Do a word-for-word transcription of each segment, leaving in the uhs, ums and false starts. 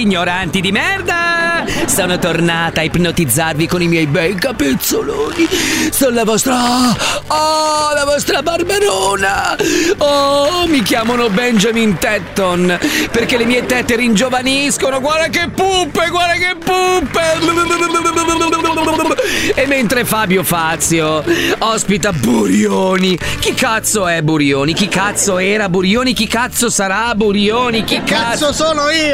ignoranti di merda! Sono tornata a ipnotizzarvi con i miei bei capezzoloni. Sono la vostra... Oh, la vostra Barbarona! Oh, mi chiamano Benjamin Tetton perché le mie tette ringiovaniscono. Guarda che puppe, guarda che puppe! E mentre Fabio Fazio ospita Burioni. Chi cazzo è Burioni? Chi cazzo era Burioni? Chi cazzo sarà Burioni? Chi cazzo, cazzo sono io?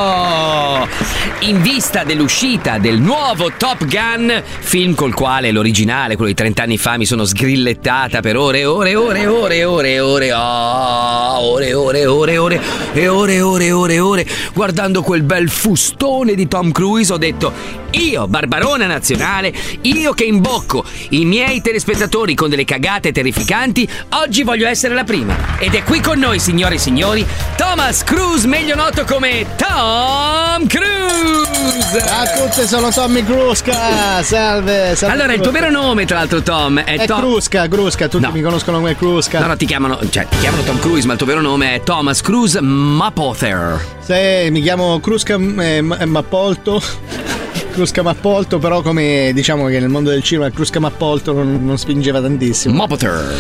Oh! In vista dell'uscita del nuovo Top Gun, film col quale l'originale, quello di trent'anni fa, mi sono sgrillettata per ore e ore e ore e ore e ore e ore oh, ore ore ore ore e ore ore ore ore guardando quel bel fustone di Tom Cruise ho detto: io, Barbarona nazionale, io che imbocco i miei telespettatori con delle cagate terrificanti, oggi voglio essere la prima. Ed è qui con noi, signore e signori, Thomas Cruise, meglio noto come Tom Cruise. A tutti, sono Tommy Crusca. Salve, salve. Allora, il tuo vero nome, tra l'altro, Tom, è, è Tom... Crusca, Crusca, tutti no. mi conoscono come Crusca. No, no, ti chiamano, cioè, ti chiamano Tom Cruise, ma il tuo vero nome è Thomas Cruise Mapother. Sì, mi chiamo Crusca eh, Mappolto. Crusca Mappolto, però come diciamo che nel mondo del cinema Crusca Mappolto non, non spingeva tantissimo. Mapother.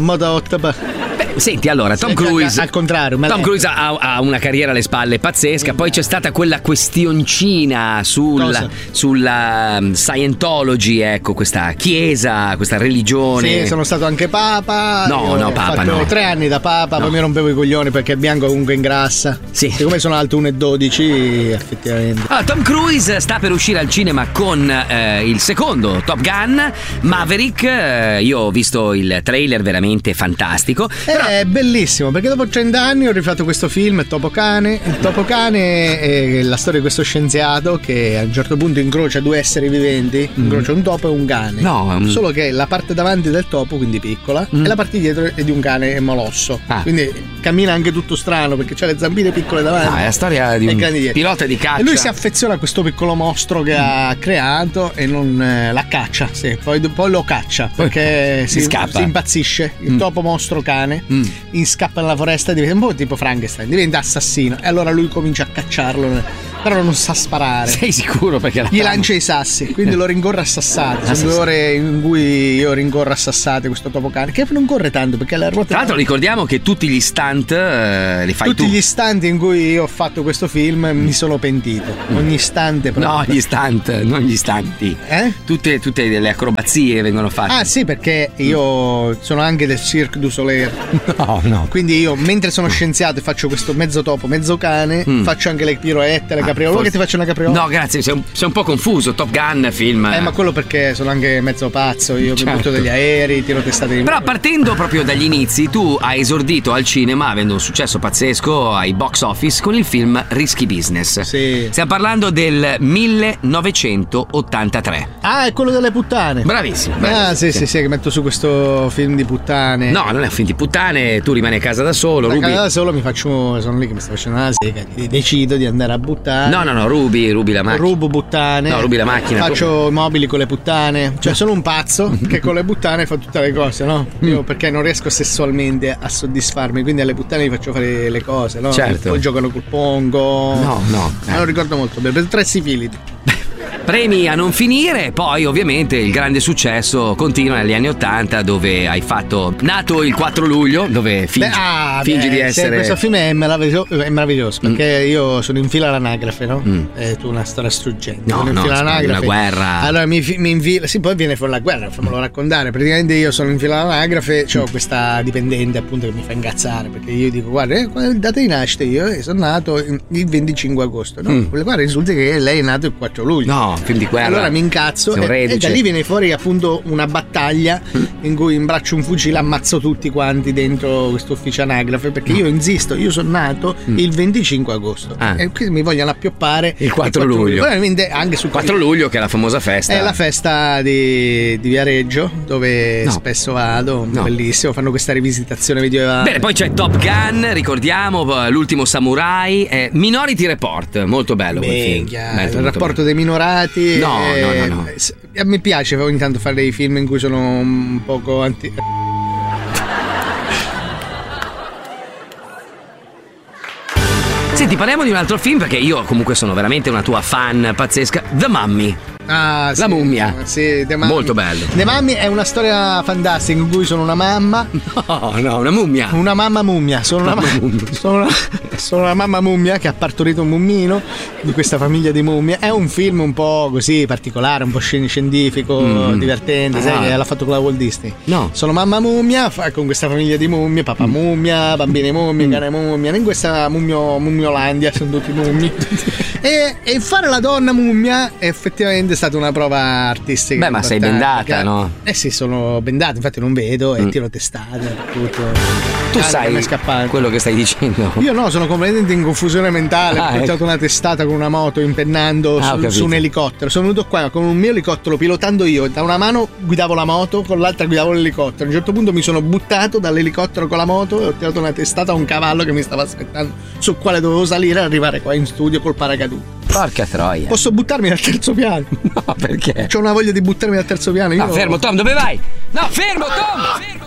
Moda Senti, allora, Tom Cruise al contrario, Tom lei... Cruise ha, ha una carriera alle spalle pazzesca. Poi c'è stata quella questioncina sul, sulla Scientology, ecco, questa chiesa, questa religione. Sì, sono stato anche papa. No, no, papa fatto no. Tre anni da papa, no. Poi mi rompevo i coglioni perché il bianco comunque ingrassa. Sì. Siccome sono alto uno e dodici, effettivamente. Allora, Tom Cruise sta per uscire al cinema con eh, il secondo Top Gun, Maverick. Eh, io ho visto il trailer, veramente fantastico. Eh, È bellissimo perché dopo trenta anni ho rifatto questo film, Topo Cane. Il Topo Cane è la storia di questo scienziato che a un certo punto incrocia due esseri viventi, mm. incrocia un topo e un cane. No, um... solo che la parte davanti del topo, quindi piccola, mm. e la parte dietro è di un cane molosso. Ah. Quindi cammina anche tutto strano perché c'ha le zampine piccole davanti. Ah, è la storia di un pilota di caccia. E lui si affeziona a questo piccolo mostro che mm. ha creato e non eh, la caccia, sì. Poi, poi lo caccia perché si, si scappa. Si impazzisce. Il mm. topo mostro cane. Mm. In scappa nella foresta, diventa un po' tipo Frankenstein, diventa assassino e allora lui comincia a cacciarlo, però non sa sparare. Sei sicuro? Perché la gli lancia i sassi, quindi lo rincorre a sassate. Sono due ore in cui io rincorro a sassate questo topo cane che non corre tanto perché la ruota. Tra l'altro ricordiamo che tutti gli stunt eh, li fai tutti tu. Gli stunt in cui io ho fatto questo film mi sono pentito ogni istante proprio. No, gli stunt, non gli stanti. Eh? Tutte, tutte le acrobazie vengono fatte. Ah sì, perché io sono anche del Cirque du Soleil. No, no. Quindi io mentre sono scienziato e faccio questo mezzo topo, mezzo cane, mm. faccio anche le piroette, le ah, capriola. Forse... che ti faccio una capriola? No, grazie, sei un, sei un po' confuso. Top Gun, film. Eh, ma quello perché sono anche mezzo pazzo. Io certo. mi butto degli aerei, tiro testate di. Però partendo proprio dagli inizi, tu hai esordito al cinema avendo un successo pazzesco ai box office con il film Risky Business. Sì. Stiamo parlando del millenovecentottantatré. Ah, è quello delle puttane. Bravissimo. bravissimo. Ah, sì, sì, sì, sì, che metto su questo film di puttane. No, non è un film di puttane, tu rimani a casa da solo. A Rubi... casa da solo mi faccio. Sono lì che mi sto facendo una sega. Decido di andare a buttare. No, no, no, rubi, rubi la macchina. Rubo buttane. No, rubi la macchina. Faccio i mobili con le puttane. Cioè, sono un pazzo che con le puttane fa tutte le cose, no? Io perché non riesco sessualmente a soddisfarmi, quindi alle puttane gli faccio fare le cose, no? Certo. Poi giocano col pongo. No, no. Eh. Me lo ricordo molto bene. Per tre sifiliti. Premi a non finire, poi ovviamente il grande successo continua negli anni ottanta dove hai fatto nato il quattro luglio dove fingi, beh, ah, fingi beh, di essere questo film è meraviglioso, è meraviglioso perché mm. io sono in fila all'anagrafe, no? Mm. E tu una storia struggente. No, sono in no, fila all'anagrafe. Una guerra. Allora mi, mi infila, sì, poi viene fuori la guerra, fammelo raccontare. Praticamente io sono in fila all'anagrafe, ho mm. questa dipendente appunto che mi fa incazzare perché io dico guarda, eh, data di nascita io eh, sono nato il venticinque agosto, no? Mm. Guarda, risulta che lei è nato il quattro luglio. No, film di guerra. Allora mi incazzo e, e da lì viene fuori appunto una battaglia mm. in cui imbraccio un fucile, ammazzo tutti quanti dentro questo ufficio anagrafe perché no. io insisto, io sono nato mm. il venticinque agosto ah. e quindi mi vogliono appioppare il quattro luglio. Probabilmente anche sul quattro luglio che è la famosa festa. È la festa di, di Viareggio dove no. spesso vado, no. bellissimo, fanno questa rivisitazione medievale. Bene, poi c'è Top Gun, ricordiamo, l'ultimo samurai, eh, Minority Report, molto bello quel film. Bello, il rapporto bello. Dei minorati. No, eh, no, no, no. A me piace ogni tanto fare dei film in cui sono un poco anti. Senti, parliamo di un altro film perché io comunque sono veramente una tua fan pazzesca. The Mummy. Ah, La sì, mummia. Sì, The Mummy. Molto bello. The Mummy è una storia fantastica in cui sono una mamma. No, no, una mummia. Una mamma mummia. Sono una, Mamma ma- mummia. sono una, sono una mamma mummia che ha partorito un mummino di questa famiglia di mummie. È un film un po' così particolare, un po' scien- scientifico, Mm. divertente. Ah. Sai che l'ha fatto con la Walt Disney. No. Sono mamma mummia fa- con questa famiglia di mummie, papà mummia, bambine mummie, cane mummia. In questa mummio, mummiolandia sono tutti mummi. e, e fare la donna mummia è effettivamente stata una prova artistica. Beh, ma sei importante. bendata, no? Eh sì, sono bendato, infatti non vedo e Mm. tiro testate, tutto. Tu Cane che mi è sai scappato. quello che stai dicendo? Io no, sono completamente in confusione mentale. Ah, ho ecco. tirato una testata con una moto impennando Ah, ho su, capito. su un elicottero. Sono venuto qua con un mio elicottero pilotando io. Da una mano guidavo la moto, con l'altra guidavo l'elicottero. A un certo punto mi sono buttato dall'elicottero con la moto e ho tirato una testata a un cavallo che mi stava aspettando, sul quale dovevo salire e arrivare qua in studio col paracadute. Porca troia. Posso buttarmi dal terzo piano? No, perché? C'ho una voglia di buttarmi dal terzo piano. Io No, fermo Tom, dove vai? No, fermo Tom! Fermo!